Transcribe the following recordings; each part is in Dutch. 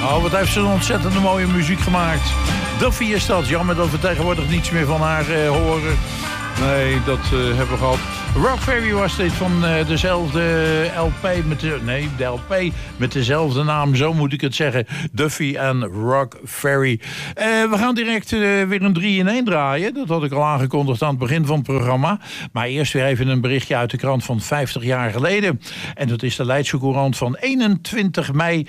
Oh, wat heeft ze een ontzettend mooie muziek gemaakt. Duffy is dat. Jammer dat we tegenwoordig niets meer van haar horen. Nee, dat hebben we gehad. Rock Ferry was dit van dezelfde LP met de LP met dezelfde naam, zo moet ik het zeggen. Duffy en Rock Ferry. We gaan direct weer een 3-in-1 draaien. Dat had ik al aangekondigd aan het begin van het programma. Maar eerst weer even een berichtje uit de krant van 50 jaar geleden. En dat is de Leidse Courant van 21 mei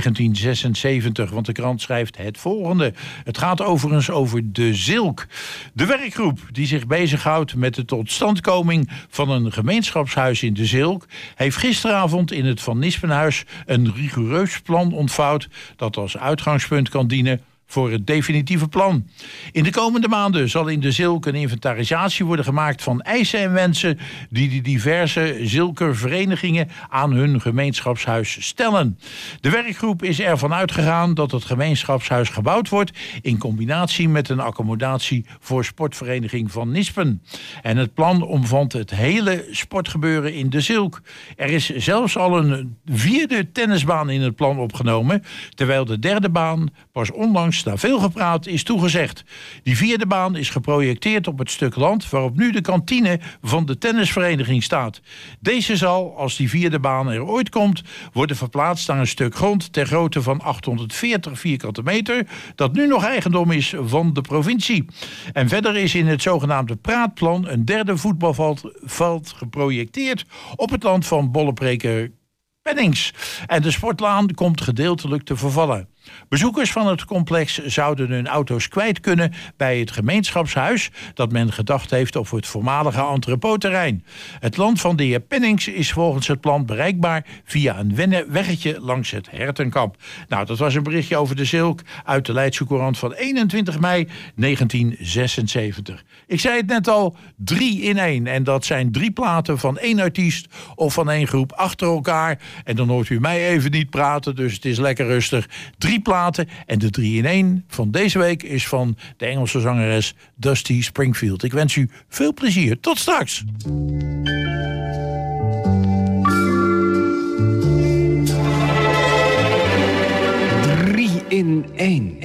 1976. Want de krant schrijft het volgende. Het gaat overigens over de Zilk. De werkgroep die zich bezighoudt met de totstandkoming van een gemeenschapshuis in de Zilk heeft gisteravond in het Van Nispenhuis een rigoureus plan ontvouwd dat als uitgangspunt kan dienen voor het definitieve plan. In de komende maanden zal in de Zilk een inventarisatie worden gemaakt van eisen en wensen die de diverse Zilker verenigingen aan hun gemeenschapshuis stellen. De werkgroep is ervan uitgegaan dat het gemeenschapshuis gebouwd wordt in combinatie met een accommodatie voor sportvereniging Van Nispen. En het plan omvat het hele sportgebeuren in de Zilk. Er is zelfs al een 4e tennisbaan in het plan opgenomen, terwijl de 3e baan pas onlangs na veel gepraat is toegezegd. Die 4e baan is geprojecteerd op het stuk land waarop nu de kantine van de tennisvereniging staat. Deze zal, als die 4e baan er ooit komt, worden verplaatst naar een stuk grond ter grootte van 840 vierkante meter, dat nu nog eigendom is van de provincie. En verder is in het zogenaamde praatplan een 3e voetbalveld geprojecteerd op het land van Bollepreker Pennings. En de sportlaan komt gedeeltelijk te vervallen. Bezoekers van het complex zouden hun auto's kwijt kunnen bij het gemeenschapshuis dat men gedacht heeft op het voormalige entrepotterrein. Het land van de heer Pennings is volgens het plan bereikbaar via een weggetje langs het Hertenkamp. Nou, dat was een berichtje over de Zilk uit de Leidse Courant van 21 mei 1976. Ik zei het net al, 3-in-1. En dat zijn 3 platen van 1 artiest of van 1 groep achter elkaar. En dan hoort u mij even niet praten, dus het is lekker rustig. 3 platen en de 3-in-1 van deze week is van de Engelse zangeres Dusty Springfield. Ik wens u veel plezier. Tot straks. 3-in-1.